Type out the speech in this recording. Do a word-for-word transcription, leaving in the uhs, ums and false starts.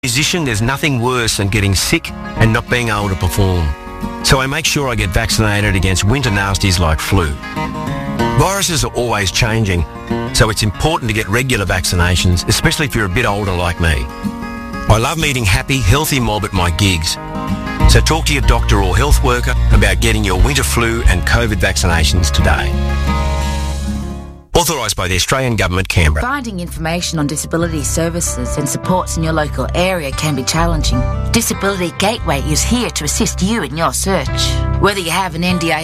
musician, there's nothing worse than getting sick and not being able to perform. So I make sure I get vaccinated against winter nasties like flu. Viruses are always changing, so it's important to get regular vaccinations, especially if you're a bit older like me. I love meeting happy, healthy mob at my gigs. So talk to your doctor or health worker about getting your winter flu and COVID vaccinations today. Authorised by the Australian Government, Canberra. Finding information on disability services and supports in your local area can be challenging. Disability Gateway is here to assist you in your search. Whether you have an N D I